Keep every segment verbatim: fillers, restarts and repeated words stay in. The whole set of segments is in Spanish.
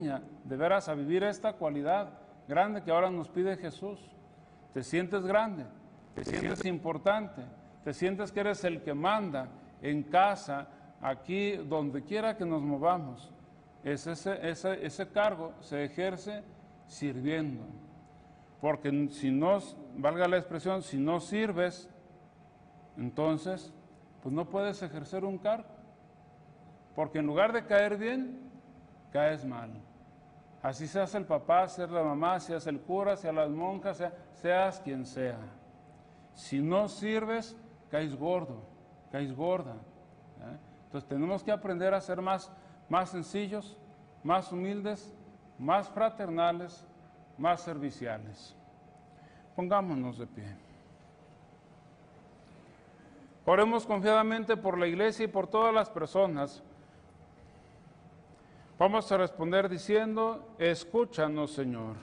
de veras a vivir esta cualidad grande que ahora nos pide Jesús. Te sientes grande, te sientes importante, te sientes que eres el que manda en casa, aquí, donde quiera que nos movamos. Es ese, ese, ese cargo se ejerce sirviendo. Porque si no, valga la expresión, si no sirves, entonces, pues no puedes ejercer un cargo. Porque en lugar de caer bien, caes mal. Así seas el papá, seas la mamá, seas el cura, seas las monjas, seas, seas quien sea. Si no sirves, caes gordo, caes gorda. ¿eh? Entonces tenemos que aprender a ser más, más sencillos, más humildes, más fraternales, más serviciales. Pongámonos de pie. Oremos confiadamente por la iglesia y por todas las personas. Vamos a responder diciendo, escúchanos, Señor.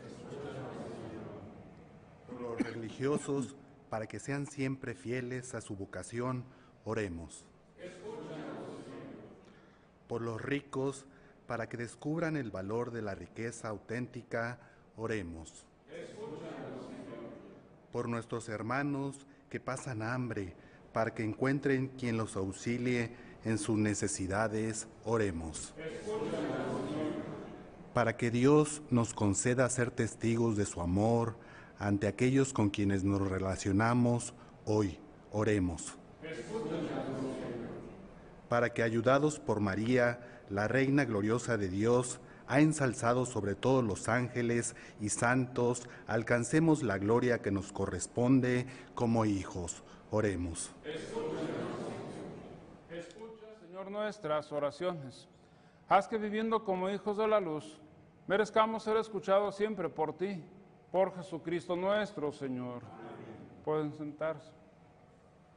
Por los religiosos, para que sean siempre fieles a su vocación, oremos. Escúchanos, Señor. Por los ricos, para que descubran el valor de la riqueza auténtica, oremos. Escúchanos, Señor. Por nuestros hermanos que pasan hambre, para que encuentren quien los auxilie en sus necesidades, oremos. Escúchanos, Señor. Para que Dios nos conceda ser testigos de su amor ante aquellos con quienes nos relacionamos hoy, oremos. Escúchanos, Señor. Para que, ayudados por María, la Reina gloriosa de Dios, ha ensalzado sobre todos los ángeles y santos, alcancemos la gloria que nos corresponde como hijos, oremos. Escucha, Señor, nuestras oraciones. Haz que viviendo como hijos de la luz, merezcamos ser escuchados siempre por ti, por Jesucristo nuestro Señor. Amén. Pueden sentarse.